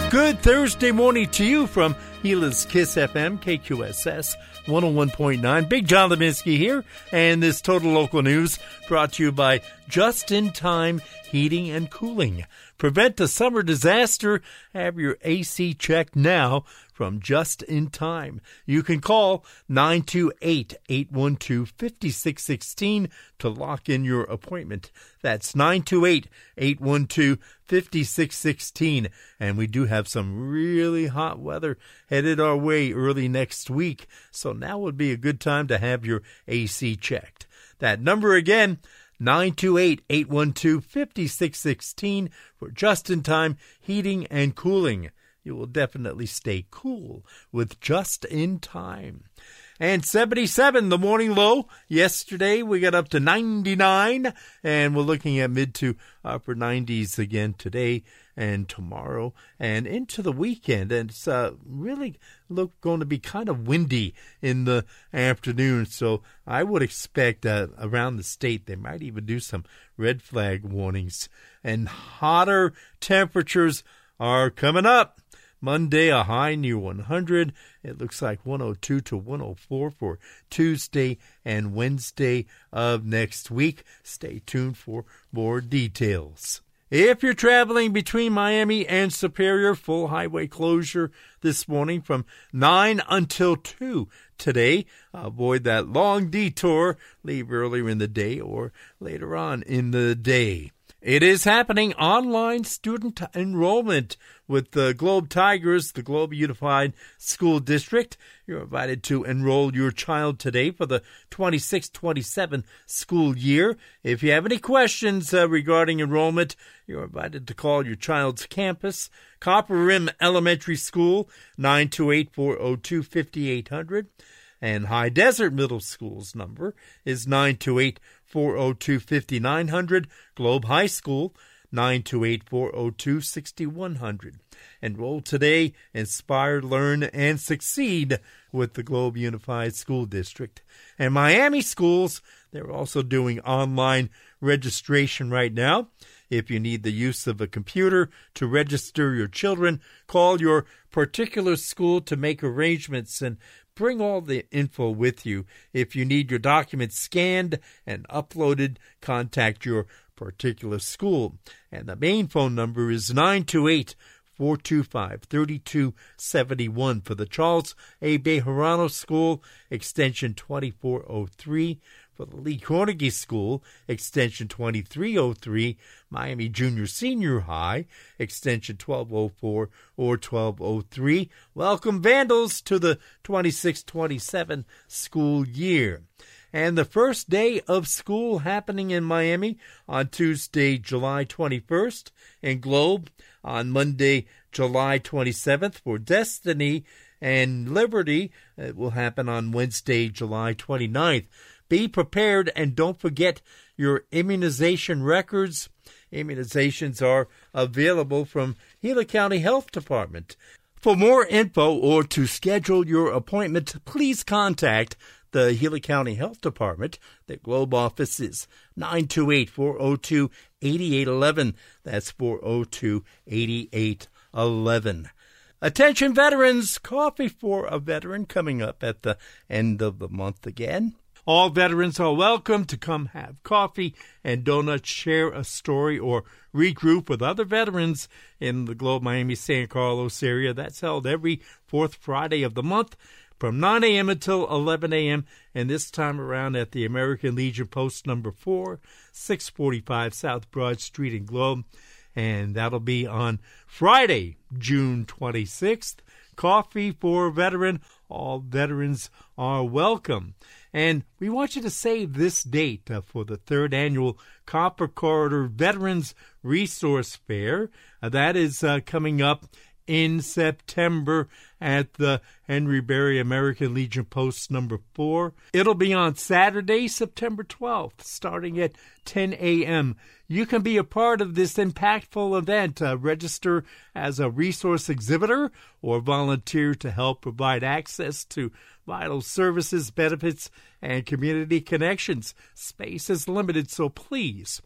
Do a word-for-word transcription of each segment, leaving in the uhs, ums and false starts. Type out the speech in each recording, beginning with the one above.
Good Thursday morning to you from Gila's Kiss F M, K Q S S one oh one point nine. Big John Leminski here, and this Total Local News brought to you by Just In Time Heating and Cooling. Prevent a summer disaster. Have your A C checked now from Just In Time. You can call nine two eight, eight one two, five six one six to lock in your appointment. That's nine two eight, eight one two, five six one six. And we do have some really hot weather headed our way early next week. So now would be a good time to have your A C checked. That number again, nine two eight, eight one two, five six one six for Just-In-Time Heating and Cooling. You will definitely stay cool with Just In Time. And seventy-seven, the morning low. Yesterday, we got up to ninety-nine, and we're looking at mid to upper nineties again today and tomorrow and into the weekend. And it's uh, really look going to be kind of windy in the afternoon, so I would expect uh, around the state they might even do some red flag warnings. And hotter temperatures are coming up. Monday, a high near one hundred. It looks like one oh two to one oh four for Tuesday and Wednesday of next week. Stay tuned for more details. If you're traveling between Miami and Superior, full highway closure this morning from nine until two today. Avoid that long detour. Leave earlier in the day or later on in the day. It is happening, online student enrollment with the Globe Tigers, the Globe Unified School District. You're invited to enroll your child today for the twenty-six twenty-seven school year. If you have any questions uh, regarding enrollment, you're invited to call your child's campus, Copper Rim Elementary School, nine two eight, four oh two, five eight zero zero. And High Desert Middle School's number is nine two eight, four oh two, five nine zero zero. Globe High School, nine two eight, four oh two, six one zero zero. Enroll today, inspire, learn, and succeed with the Globe Unified School District. And Miami schools, they're also doing online registration right now. If you need the use of a computer to register your children, call your particular school to make arrangements and bring all the info with you. If you need your documents scanned and uploaded, contact your particular school. And the main phone number is nine two eight, four two five, three two seven one for the Charles A. Bejarano School, extension twenty-four oh three. For the Lee Carnegie School, extension twenty-three oh three, Miami Junior Senior High, extension twelve oh four or twelve oh three. Welcome, Vandals, to the twenty-six twenty-seven school year. And the first day of school happening in Miami on Tuesday, July twenty-first, and Globe on Monday, July twenty-seventh for Destiny and Liberty. It will happen on Wednesday, July twenty-ninth. Be prepared and don't forget your immunization records. Immunizations are available from Gila County Health Department. For more info or to schedule your appointment, please contact the Gila County Health Department. The Globe office is nine two eight, four oh two, eight eight one one. That's four oh two, eight eight one one. Attention veterans, Coffee for a Veteran coming up at the end of the month again. All veterans are welcome to come have coffee and donuts, share a story, or regroup with other veterans in the Globe Miami San Carlos area. That's held every fourth Friday of the month from nine a.m. until eleven a.m., and this time around at the American Legion Post number four, six forty-five South Broad Street in Globe. And that'll be on Friday, June twenty-sixth. Coffee for a Veteran. All veterans are welcome. And we want you to save this date uh, for the third annual Copper Corridor Veterans Resource Fair. Uh, that is uh, coming up in September at the Henry Berry American Legion Post number four. It'll be on Saturday, September twelfth, starting at ten a.m. You can be a part of this impactful event. Uh, register as a resource exhibitor or volunteer to help provide access to vital services, benefits, and community connections. Space is limited, so please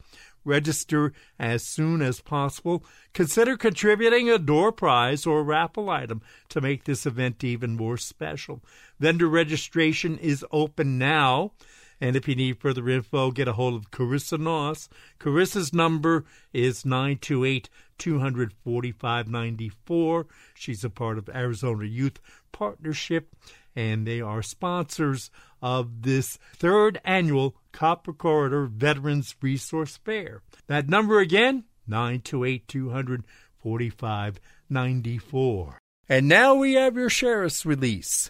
Register as soon as possible. Consider contributing a door prize or raffle item to make this event even more special. Vendor registration is open now. And if you need further info, get a hold of Carissa Noss. Carissa's number is nine two eight, two four five, nine four. She's a part of Arizona Youth Partnership, and they are sponsors of this third annual Copper Corridor Veterans Resource Fair. That number again, nine two eight, two four five, nine four. And now we have your sheriff's release.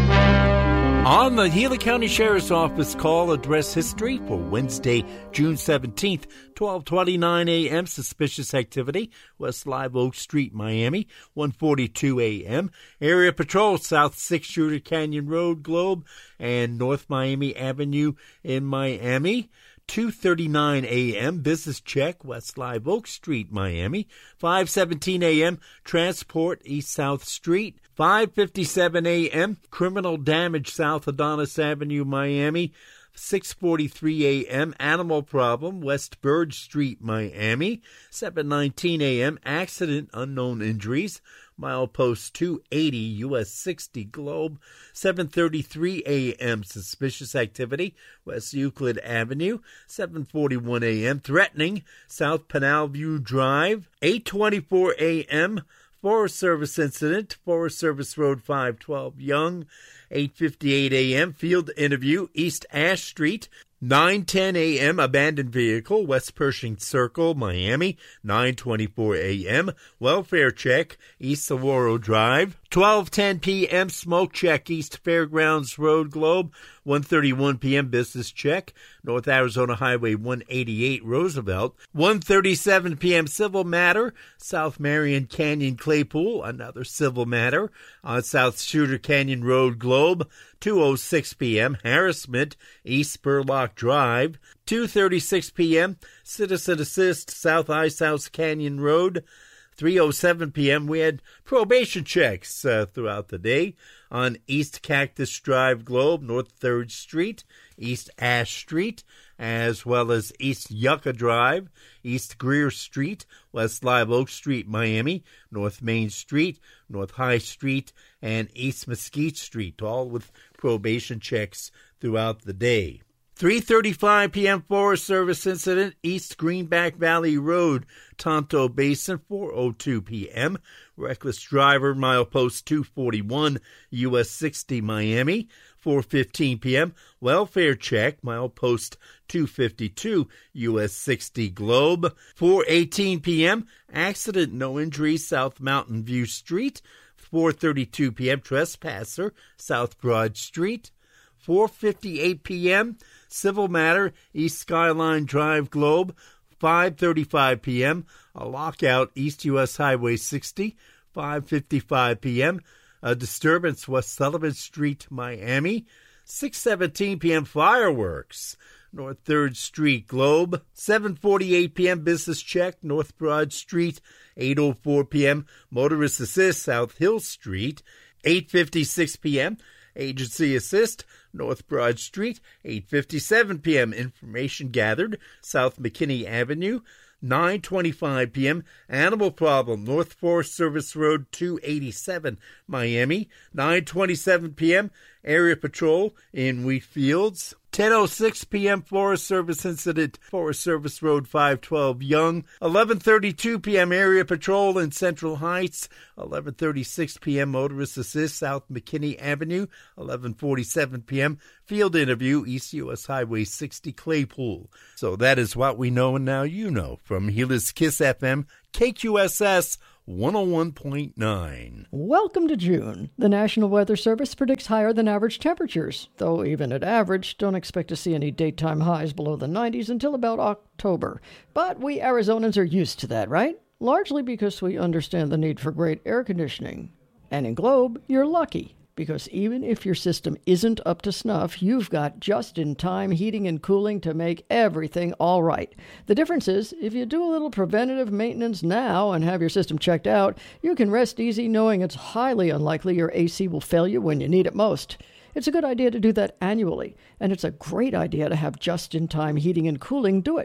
On the Gila County Sheriff's Office call address history for Wednesday, June seventeenth, twelve twenty-nine a.m. Suspicious activity, West Live Oak Street, Miami, one forty-two a.m. Area Patrol, South Six Shooter Canyon Road, Globe, and North Miami Avenue in Miami. two thirty-nine a.m. Business check, West Live Oak Street, Miami. five seventeen a.m. Transport, East South Street. five fifty-seven a.m. Criminal damage, South Adonis Avenue, Miami. six forty-three a.m. Animal problem, West Burge Street, Miami. seven nineteen a.m. Accident, unknown injuries, milepost two eighty, U S sixty, Globe. seven thirty-three a.m. Suspicious activity, West Euclid Avenue. seven forty-one a.m. Threatening, South Pinal View Drive. eight twenty-four a.m. Forest Service incident, Forest Service Road five twelve, Young. eight fifty-eight a.m. Field interview, East Ash Street. nine ten a.m. Abandoned vehicle, West Pershing Circle, Miami. nine twenty-four a.m. Welfare check, East Saguaro Drive. twelve ten p.m. Smoke check, East Fairgrounds Road, Globe. one thirty-one p.m. Business check, North Arizona Highway one eighty-eight, Roosevelt. one thirty-seven p.m. Civil matter, South Marion Canyon Claypool. Another civil matter on South Shooter Canyon Road, Globe. two oh six p.m. Harassment, East Spurlock Drive. two thirty-six p.m. Citizen Assist, South Ice House Canyon Road. three oh seven p.m. We had probation checks uh, throughout the day on East Cactus Drive, Globe, North third Street, East Ash Street, as well as East Yucca Drive, East Greer Street, West Live Oak Street, Miami, North Main Street, North High Street, and East Mesquite Street, all with probation checks throughout the day. three thirty-five p.m. Forest Service incident, East Greenback Valley Road, Tonto Basin. four oh two p.m. Reckless driver, milepost two forty-one, U S sixty, Miami. four fifteen p.m. Welfare check, milepost two fifty-two, U S sixty, Globe. four eighteen p.m. Accident, no injuries, South Mountain View Street. four thirty-two p.m. Trespasser, South Broad Street. four fifty-eight p.m. Civil matter, East Skyline Drive, Globe. five thirty-five p.m. A lockout, East U S Highway sixty. five fifty-five p.m. A disturbance, West Sullivan Street, Miami. six seventeen p.m. Fireworks, North third Street, Globe. seven forty-eight p.m. Business check, North Broad Street. eight oh four p.m. Motorist assist, South Hill Street. eight fifty-six p.m. Agency assist, North Broad Street. eight fifty-seven p.m. Information gathered, South McKinney Avenue. nine twenty-five p.m. Animal problem, North Forest Service Road two eighty-seven, Miami. nine twenty-seven p.m. Area Patrol in Wheatfields. ten oh six p.m. Forest Service incident, Forest Service Road five twelve, Young. eleven thirty-two p.m. Area Patrol in Central Heights. eleven thirty-six p.m. Motorist assist, South McKinney Avenue. eleven forty-seven p.m. Field interview, East U S Highway sixty, Claypool. So that is what we know, and now you know. From Gila's Kiss F M, K Q S S one oh one point nine. Welcome to June. The National Weather Service predicts higher than average temperatures, though even at average, don't expect to see any daytime highs below the nineties until about October. But we Arizonans are used to that, right? Largely because we understand the need for great air conditioning. And in Globe, you're lucky, because even if your system isn't up to snuff, you've got just-in-time heating and cooling to make everything all right. The difference is, if you do a little preventative maintenance now and have your system checked out, you can rest easy knowing it's highly unlikely your A C will fail you when you need it most. It's a good idea to do that annually, and it's a great idea to have just-in-time heating and cooling do it.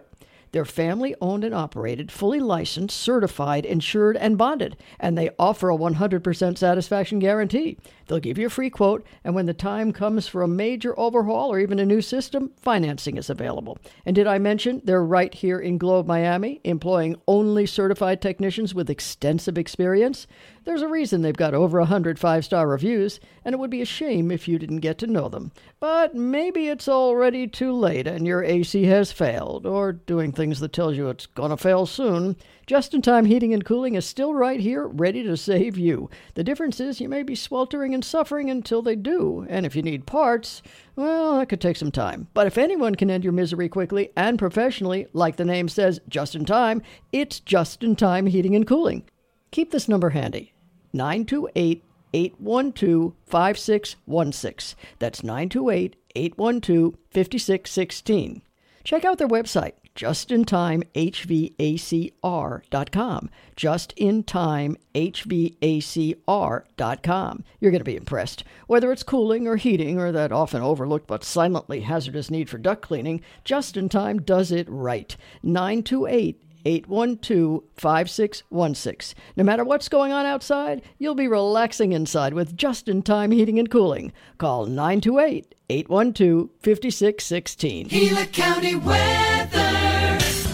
They're family-owned and operated, fully licensed, certified, insured, and bonded, and they offer a one hundred percent satisfaction guarantee. They'll give you a free quote, and when the time comes for a major overhaul or even a new system, financing is available. And did I mention they're right here in Globe, Miami, employing only certified technicians with extensive experience? There's a reason they've got over one hundred five-star reviews, and it would be a shame if you didn't get to know them. But maybe it's already too late and your A C has failed, or doing things that tells you it's going to fail soon. Just-in-Time Heating and Cooling is still right here, ready to save you. The difference is you may be sweltering and suffering until they do, and if you need parts, well, that could take some time. But if anyone can end your misery quickly and professionally, like the name says, just in time, it's Just-in-Time Heating and Cooling. Keep this number handy, nine two eight, eight one two, five six one six. That's nine two eight, eight one two, five six one six. Check out their website, just in time H V A C R dot com. just in time H V A C R dot com. You're going to be impressed. Whether it's cooling or heating or that often overlooked but silently hazardous need for duct cleaning, Just in Time does it right. nine two eight, eight one two, five six one six. No matter what's going on outside, you'll be relaxing inside with Just-in-Time Heating and Cooling. Call nine two eight, eight one two, five six one six. Gila County weather.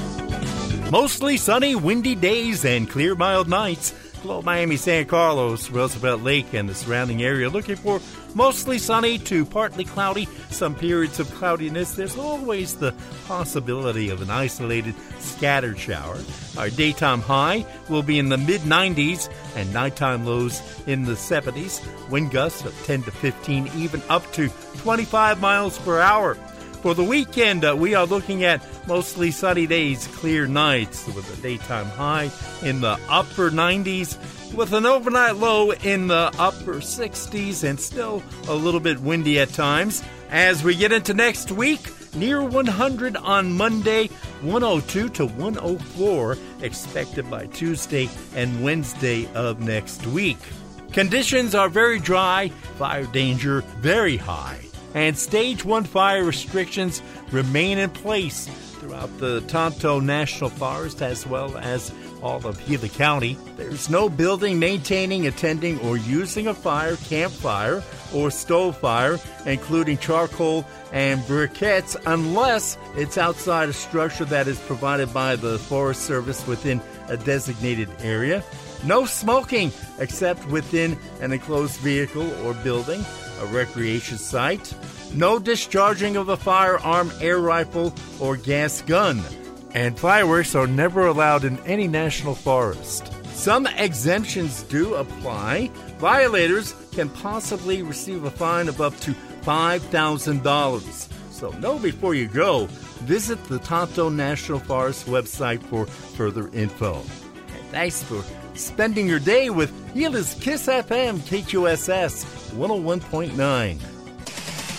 Mostly sunny, windy days and clear, mild nights. Globe Miami, San Carlos, Roosevelt Lake, and the surrounding area looking for mostly sunny to partly cloudy. Some periods of cloudiness. There's always the possibility of an isolated scattered shower. Our daytime high will be in the mid nineties and nighttime lows in the seventies. Wind gusts of ten to fifteen, even up to twenty-five miles per hour. For the weekend, uh, we are looking at mostly sunny days, clear nights with a daytime high in the upper nineties with an overnight low in the upper sixties and still a little bit windy at times. As we get into next week, near one hundred on Monday, one oh two to one oh four expected by Tuesday and Wednesday of next week. Conditions are very dry, fire danger very high, and Stage one fire restrictions remain in place throughout the Tonto National Forest as well as all of Gila County. There's no building, maintaining, attending, or using a fire, campfire, or stove fire, including charcoal and briquettes, unless it's outside a structure that is provided by the Forest Service within a designated area. No smoking except within an enclosed vehicle or building, a recreation site. No discharging of a firearm, air rifle, or gas gun. And fireworks are never allowed in any national forest. Some exemptions do apply. Violators can possibly receive a fine of up to five thousand dollars. So know before you go. Visit the Tonto National Forest website for further info. And thanks for spending your day with Gila's Kiss F M K Q S S one oh one point nine.